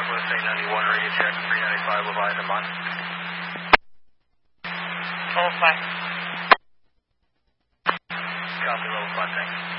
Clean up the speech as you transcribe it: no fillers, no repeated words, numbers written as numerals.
Southwest 891, radio check, 395 Leviathan Mont. Level 5. Copy, level 5, thanks.